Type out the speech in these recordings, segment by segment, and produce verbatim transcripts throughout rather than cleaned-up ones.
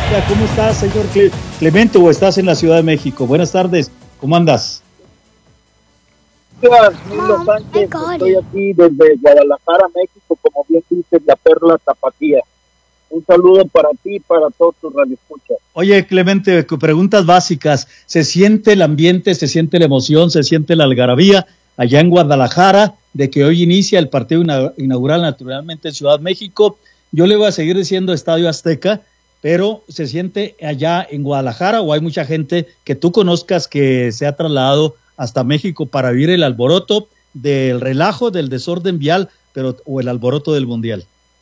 ¿Cómo estás, señor Clemente, o estás en la Ciudad de México? Buenas tardes, ¿cómo andas? Gracias, Milo Sánchez, estoy aquí desde Guadalajara, México, como bien dices, la perla tapatía. Un saludo para ti y para todos tus radioescuchas. Oye, Clemente, preguntas básicas. ¿Se siente el ambiente, se siente la emoción, se siente la algarabía allá en Guadalajara de que hoy inicia el partido inaugural, naturalmente en Ciudad de México? Yo le voy a seguir diciendo Estadio Azteca, pero ¿se siente allá en Guadalajara o hay mucha gente que tú conozcas que se ha trasladado hasta México para vivir el alboroto del relajo, del desorden vial, pero o el alboroto del Mundial?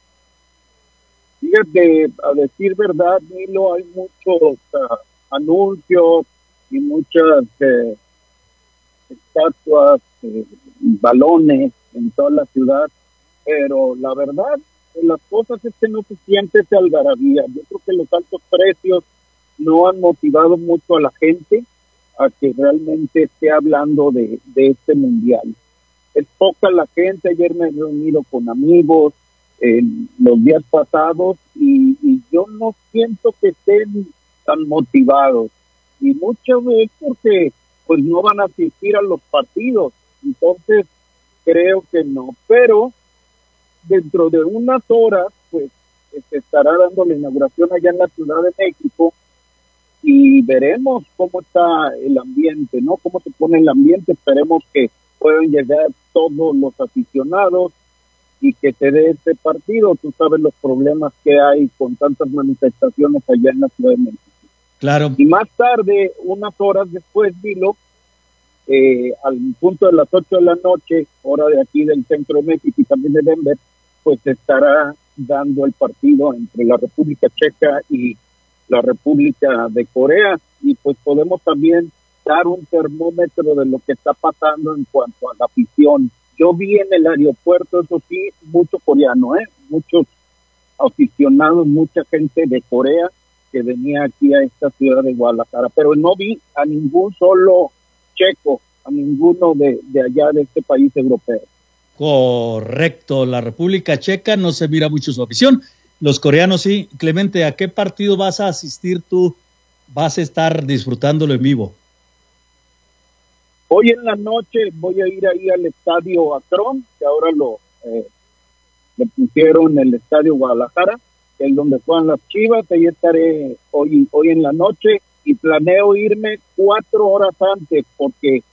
Fíjate, a decir verdad, Milo, hay muchos uh, anuncios y muchas eh, estatuas, eh, balones en toda la ciudad, pero la verdad, las cosas es que no se siente esa algarabía. Yo creo que los altos precios no han motivado mucho a la gente a que realmente esté hablando de, de este mundial. Es poca la gente. Ayer me he reunido con amigos eh, los días pasados y, y yo no siento que estén tan motivados, y muchas veces porque pues no van a asistir a los partidos, entonces creo que no, pero dentro de unas horas pues se estará dando la inauguración allá en la Ciudad de México y veremos cómo está el ambiente, ¿no? Cómo se pone el ambiente. Esperemos que puedan llegar todos los aficionados y que se dé este partido. Tú sabes los problemas que hay con tantas manifestaciones allá en la Ciudad de México. Claro. Y más tarde, unas horas después, Dilo, eh, al punto de las ocho de la noche, hora de aquí del centro de México y también de Denver, pues se estará dando el partido entre la República Checa y la República de Corea, y pues podemos también dar un termómetro de lo que está pasando en cuanto a la afición. Yo vi en el aeropuerto, eso sí, mucho coreano, ¿eh? Muchos aficionados, mucha gente de Corea que venía aquí a esta ciudad de Guadalajara, pero no vi a ningún solo checo, a ninguno de, de allá de este país europeo. Correcto, la República Checa no se mira mucho su afición, los coreanos sí. Clemente, ¿a qué partido vas a asistir tú? ¿Vas a estar disfrutándolo en vivo? Hoy en la noche voy a ir ahí al estadio Akron, que ahora lo eh, le pusieron el estadio Guadalajara, que es donde juegan las Chivas. Ahí estaré hoy, hoy en la noche y planeo irme cuatro horas antes porque